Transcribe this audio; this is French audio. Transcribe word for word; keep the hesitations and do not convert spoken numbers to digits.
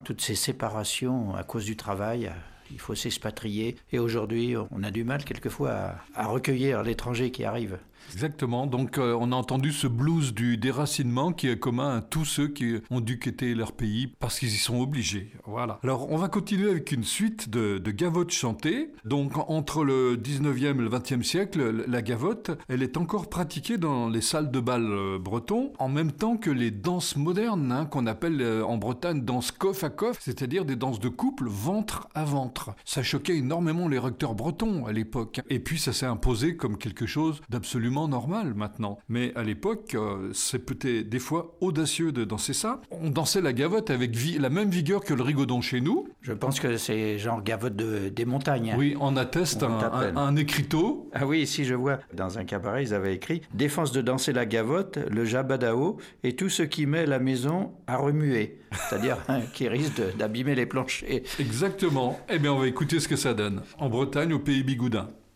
toutes ces séparations à cause du travail. Il faut s'expatrier. Et aujourd'hui, on a du mal quelquefois à, à recueillir l'étranger qui arrive. Exactement. Donc, euh, on a entendu ce blues du déracinement qui est commun à tous ceux qui ont dû quitter leur pays parce qu'ils y sont obligés. Voilà. Alors, on va continuer avec une suite de, de gavottes chantées. Donc, entre le dix-neuvième et le vingtième siècle, la gavotte, elle est encore pratiquée dans les salles de bal euh, bretons, en même temps que les danses modernes, hein, qu'on appelle euh, en Bretagne danse coff à coff, c'est-à-dire des danses de couple ventre à ventre. Ça choquait énormément les recteurs bretons à l'époque. Et puis, ça s'est imposé comme quelque chose d'absolument normal maintenant. Mais à l'époque, euh, c'est peut-être des fois audacieux de danser ça. On dansait la gavotte avec vi- la même vigueur que le rigodon chez nous. Je pense que c'est genre gavotte de, des montagnes. Oui, on atteste On un, un, un écriteau. Ah oui, ici je vois, dans un cabaret, ils avaient écrit « Défense de danser la gavotte, le jabadao et tout ce qui met la maison à remuer ». C'est-à-dire hein, qui risque de, d'abîmer les planchers. Exactement. Eh bien, on va écouter ce que ça donne. En Bretagne, au pays Bigoudin.